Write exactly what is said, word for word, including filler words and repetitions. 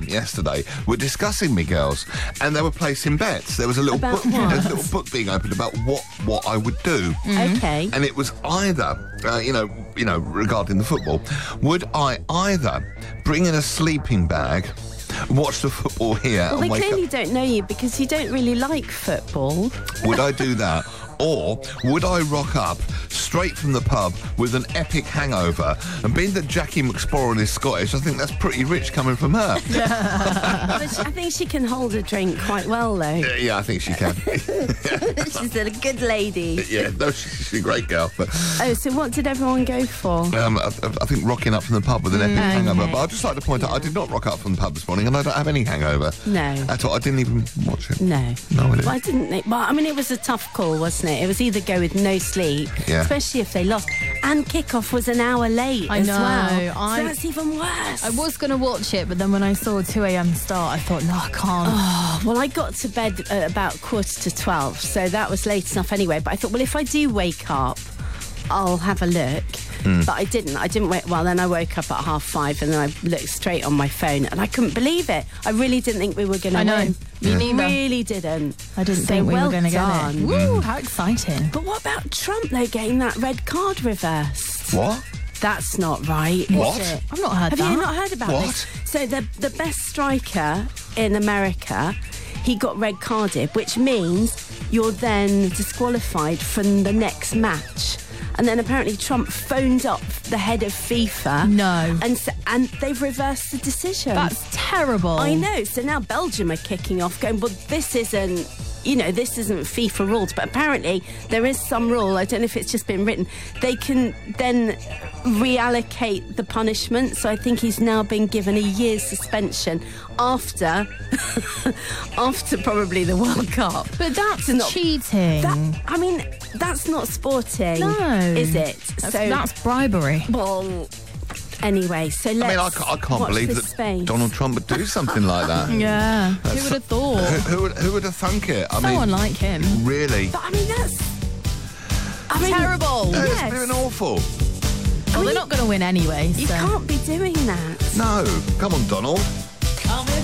yesterday were discussing me, girls, and they were placing bets. There was a little About book, what? there was a little book being opened about what what I would do. Okay. And it was either, uh, you know, you know, regarding the football, would I either bring in a sleeping bag, watch the football here, Well, and they wake clearly up? don't know you because you don't really like football. Would I do that? Or would I rock up straight from the pub with an epic hangover? And being that Jackie McSporran is Scottish, I think that's pretty rich coming from her. But she, I think she can hold a drink quite well, though. Yeah, yeah, I think she can. She's a good lady. Yeah, no, she, she's a great girl. But Oh, so what did everyone go for? um, I, I think rocking up from the pub with an epic hangover. But I'd just like to point out, I did not rock up from the pub this morning, and I don't have any hangover. No. At all. I didn't even watch it. No. No, I didn't. Well, I didn't think. Well, I mean, it was a tough call, wasn't it? It was either go with no sleep, Yeah. especially if they lost, and kickoff was an hour late I as know, well. I- So that's even worse. I was going to watch it, but then when I saw a two a.m. start, I thought, no, I can't. Oh, well, I got to bed at about quarter to twelve, so that was late enough anyway. But I thought, well, if I do wake up, I'll have a look. But I didn't. I didn't wait. Well, then I woke up at half five, and then I looked straight on my phone, and I couldn't believe it. I really didn't think we were going to I know. win. Me neither. Really didn't. I didn't So think we well were going to get done. it. Woo, how exciting. But what about Trump, though, getting that red card reversed? What? That's not right, is What? it? I've not heard Have that. you not heard about What? this? So the the best striker in America, he got red carded, which means you're then disqualified from the next match. And then apparently Trump phoned up the head of FIFA. No. And s- and they've reversed the decision. That's terrible. I know. So now Belgium are kicking off, going, well, this isn't, you know, this isn't FIFA rules. But apparently there is some rule, I don't know if it's just been written, they can then reallocate the punishment. So I think he's now been given a year's suspension after, after probably the World Cup. But that's It's not- cheating. That, I mean, that's not sporting, No. is it? That's, so that's bribery. well, anyway, so let's I mean, I, ca- I can't watch believe this that space. Donald Trump would do something like that. Yeah. Who would have thought? Who, who would who would have thunk it? I So mean, unlike him. really? But I mean, that's I mean, Terrible. Yeah, Yes. It's been awful. Well, they're not going to win anyway, You so. can't be doing that. No, come on, Donald.